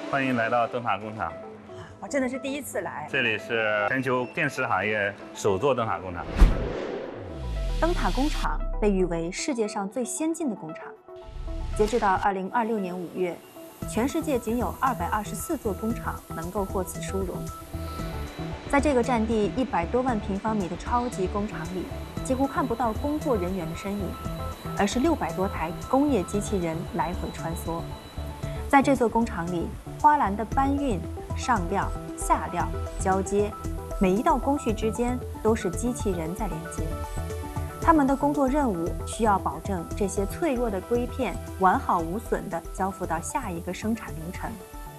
欢迎来到灯塔工厂， 我真的是第一次来。 这里是全球电池行业首座灯塔工厂。 灯塔工厂被誉为世界上最先进的工厂。截至到2026年5月，全世界仅有224座工厂能够获此殊荣。在这个占地100多万平方米的超级工厂里，几乎看不到工作人员的身影，而是600多台工业机器人来回穿梭。在这座工厂里，花篮的搬运、上料、下料、交接，每一道工序之间都是机器人在连接。他们的工作任务需要保证这些脆弱的硅片完好无损地交付到下一个生产流程。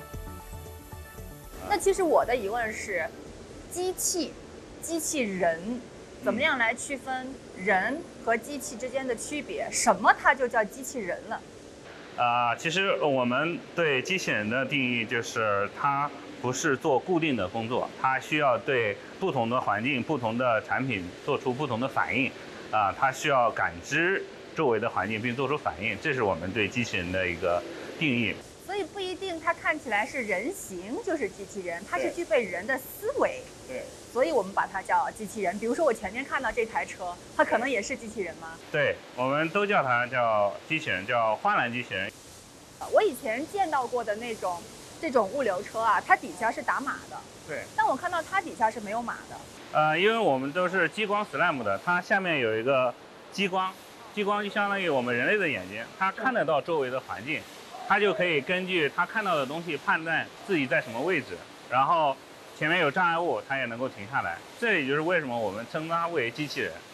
那其实我的疑问是，机器人怎么样来区分人和机器之间的区别？什么它就叫机器人了？ 其实我们对机器人的定义就是它不是做固定的工作，它需要对不同的环境、不同的产品做出不同的反应。它需要感知周围的环境并做出反应，这是我们对机器人的一个定义。 所以不一定它看起来是人形就是机器人，它是具备人的思维。 对， 所以我们把它叫机器人。比如说我前面看到这台车，它可能也是机器人吗？ 对，我们都叫它叫机器人，叫花篮机器人。 我以前见到过的这种物流车啊，它底下是打码的。 对， 但我看到它底下是没有码的。 因为我们都是激光 SLAM 的，它下面有一个激光就相当于我们人类的眼睛，它看得到周围的环境，它就可以根据它看到的东西判断自己在什么位置，然后前面有障碍物，它也能够停下来。这也就是为什么我们称它为机器人。